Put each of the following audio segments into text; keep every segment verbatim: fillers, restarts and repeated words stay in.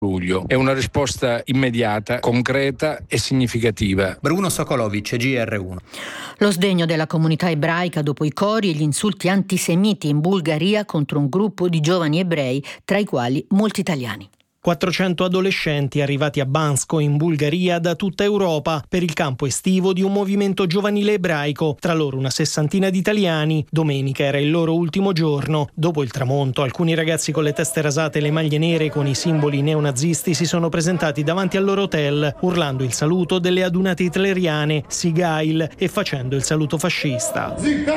luglio. È una risposta immediata, concreta e significativa. Bruno Sokolovic, G R uno. Lo sdegno della comunità ebraica dopo i cori e gli insulti antisemiti in Bulgaria contro un gruppo di giovani ebrei, tra i quali molti italiani. quattrocento adolescenti arrivati a Bansko in Bulgaria da tutta Europa per il campo estivo di un movimento giovanile ebraico, tra loro una sessantina di italiani. Domenica era il loro ultimo giorno. Dopo il tramonto, alcuni ragazzi con le teste rasate e le maglie nere con i simboli neonazisti si sono presentati davanti al loro hotel, urlando il saluto delle adunate hitleriane, Sigail, e facendo il saluto fascista.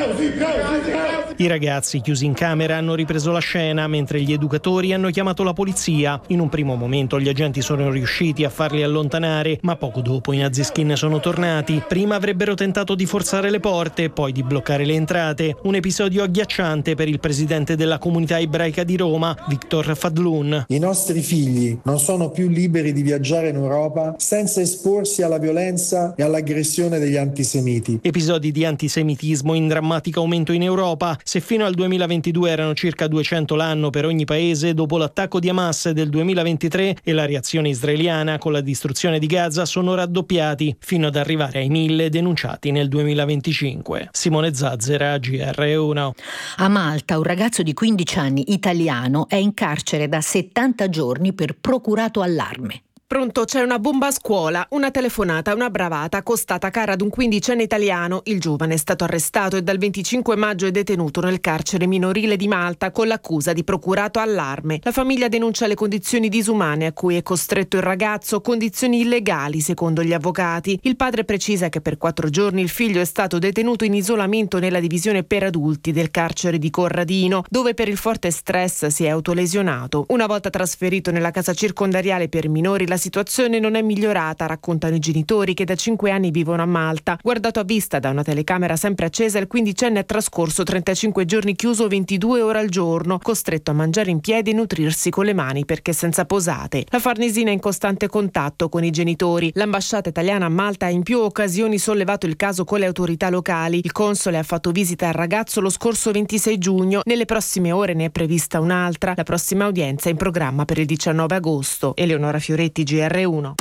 I ragazzi, chiusi in camera, hanno ripreso la scena, mentre gli educatori hanno chiamato la polizia. In un primo momento gli agenti sono riusciti a farli allontanare, ma poco dopo i naziskin sono tornati. Prima avrebbero tentato di forzare le porte, poi di bloccare le entrate. Un episodio agghiacciante per il presidente della comunità ebraica di Roma, Victor Fadlun. I nostri figli non sono più liberi di viaggiare in Europa senza esporsi alla violenza e all'aggressione degli antisemiti. Episodi di antisemitismo in drammatico aumento in Europa. Se fino al duemilaventidue erano circa duecento l'anno per ogni paese, dopo l'attacco di Hamas del duemilaventitré e la reazione israeliana con la distruzione di Gaza sono raddoppiati, fino ad arrivare ai mille denunciati nel duemilaventicinque. Simone Zazzera, G R uno. A Malta un ragazzo di quindici anni italiano è in carcere da settanta giorni per procurato allarme. Pronto, c'è una bomba a scuola, una telefonata, una bravata costata cara ad un quindicenne italiano. Il giovane è stato arrestato e dal venticinque maggio è detenuto nel carcere minorile di Malta con l'accusa di procurato allarme. La famiglia denuncia le condizioni disumane a cui è costretto il ragazzo, condizioni illegali secondo gli avvocati. Il padre precisa che per quattro giorni il figlio è stato detenuto in isolamento nella divisione per adulti del carcere di Corradino, dove per il forte stress si è autolesionato. Una volta trasferito nella casa circondariale per minori, la situazione non è migliorata, raccontano i genitori che da cinque anni vivono a Malta. Guardato a vista da una telecamera sempre accesa, il quindicenne ha trascorso trentacinque giorni chiuso ventidue ore al giorno, costretto a mangiare in piedi e nutrirsi con le mani perché senza posate. La Farnesina è in costante contatto con i genitori. L'ambasciata italiana a Malta ha in più occasioni sollevato il caso con le autorità locali. Il console ha fatto visita al ragazzo lo scorso ventisei giugno. Nelle prossime ore ne è prevista un'altra. La prossima udienza è in programma per il diciannove agosto. Eleonora Fioretti, G R uno.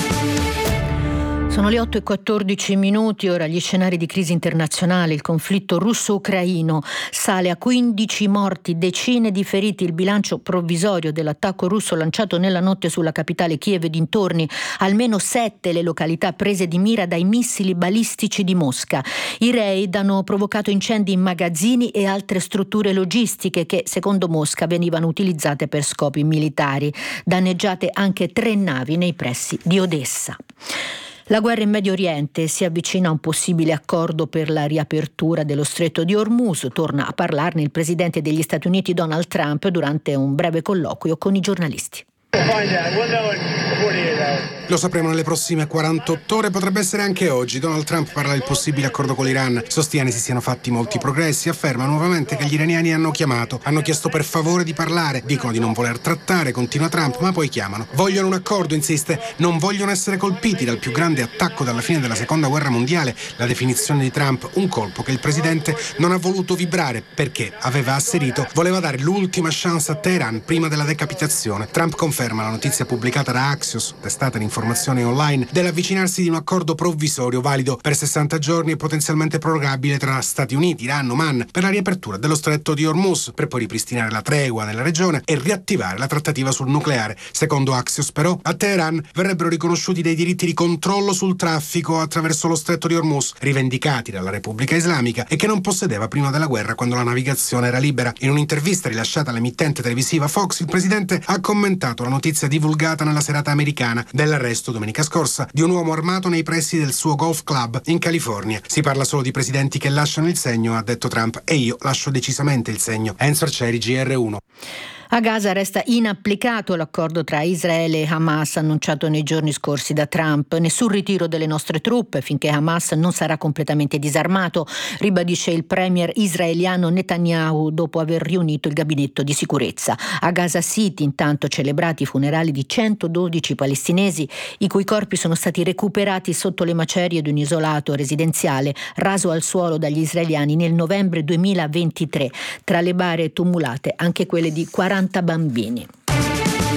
Sono le otto e quattordici minuti, ora gli scenari di crisi internazionale. Il conflitto russo-ucraino sale a quindici morti, decine di feriti. Il bilancio provvisorio dell'attacco russo lanciato nella notte sulla capitale Kiev e dintorni. Almeno sette le località prese di mira dai missili balistici di Mosca. I raid hanno provocato incendi in magazzini e altre strutture logistiche che, secondo Mosca, venivano utilizzate per scopi militari. Danneggiate anche tre navi nei pressi di Odessa. La guerra in Medio Oriente si avvicina a un possibile accordo per la riapertura dello stretto di Hormuz. Torna a parlarne il presidente degli Stati Uniti Donald Trump durante un breve colloquio con i giornalisti. Lo sapremo nelle prossime quarantotto ore, potrebbe essere anche oggi. Donald Trump parla del possibile accordo con l'Iran, sostiene si siano fatti molti progressi, afferma nuovamente che gli iraniani hanno chiamato, hanno chiesto per favore di parlare, dicono di non voler trattare, continua Trump, ma poi chiamano. Vogliono un accordo, insiste, non vogliono essere colpiti dal più grande attacco dalla fine della seconda guerra mondiale. La definizione di Trump, un colpo che il presidente non ha voluto vibrare perché, aveva asserito, voleva dare l'ultima chance a Teheran prima della decapitazione. Trump conferma la notizia pubblicata da Axios, testata di informazione online, dell'avvicinarsi di un accordo provvisorio valido per sessanta giorni e potenzialmente prorogabile tra Stati Uniti, Iran, Oman per la riapertura dello stretto di Hormuz, per poi ripristinare la tregua nella regione e riattivare la trattativa sul nucleare. Secondo Axios, però, a Teheran verrebbero riconosciuti dei diritti di controllo sul traffico attraverso lo stretto di Hormuz, rivendicati dalla Repubblica Islamica e che non possedeva prima della guerra, quando la navigazione era libera. In un'intervista rilasciata all'emittente televisiva Fox, il presidente ha commentato la notizia divulgata nella serata americana dell'arresto domenica scorsa di un uomo armato nei pressi del suo golf club in California. Si parla solo di presidenti che lasciano il segno, ha detto Trump, e io lascio decisamente il segno. Enzo Arcieri, G R uno. A Gaza resta inapplicato l'accordo tra Israele e Hamas annunciato nei giorni scorsi da Trump. Nessun ritiro delle nostre truppe finché Hamas non sarà completamente disarmato, ribadisce il premier israeliano Netanyahu dopo aver riunito il gabinetto di sicurezza. A Gaza City intanto celebrati i funerali di centododici palestinesi i cui corpi sono stati recuperati sotto le macerie di un isolato residenziale raso al suolo dagli israeliani nel novembre duemilaventitré. Tra le bare tumulate anche quelle di quaranta bambini.